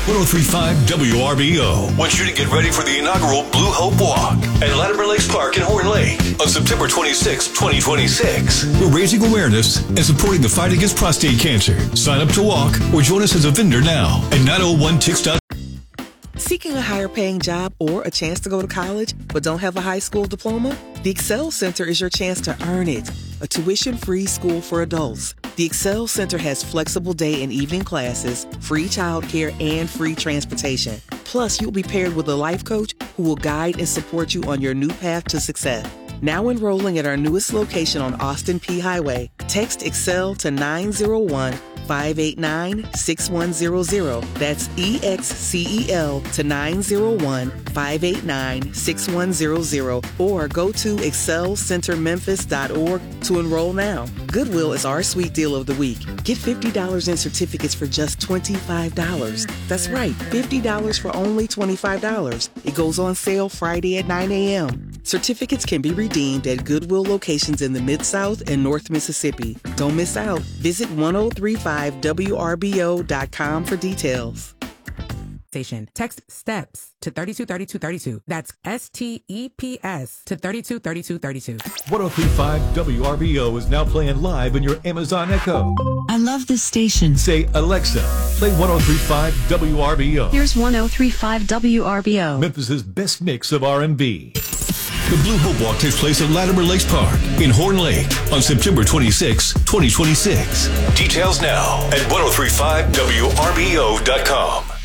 1035 WRBO wants you to get ready for the inaugural Blue Hope Walk at Latimer Lakes Park in Horn Lake on September 26, 2026. We're raising awareness and supporting the fight against prostate cancer. Sign up to walk or join us as a vendor now at 901tix.com. Seeking a higher paying job or a chance to go to college but don't have a high school diploma? The Excel Center is your chance to earn it. A tuition-free school for adults. The Excel Center has flexible day and evening classes, free childcare, and free transportation. Plus, you'll be paired with a life coach who will guide and support you on your new path to success. Now enrolling at our newest location on Austin P Highway. Text Excel to 901-589-6100. That's EXCEL to 901-589-6100. Or go to excelcentermemphis.org to enroll now. Goodwill is our sweet deal of the week. Get $50 in certificates for just $25. That's right, $50 for only $25. It goes on sale Friday at 9 a.m. Certificates can be redeemed at Goodwill locations in the Mid-South and North Mississippi. Don't miss out. Visit 1035WRBO.com for details. Text STEPS to 323232. That's STEPS to 323232. 1035 WRBO is now playing live in your Amazon Echo. I love this station. Say, Alexa, play 1035 WRBO. Here's 1035 WRBO. Memphis's best mix of R&B. The Blue Hope Walk takes place at Latimer Lakes Park in Horn Lake on September 26, 2026. Details now at 1035WRBO.com.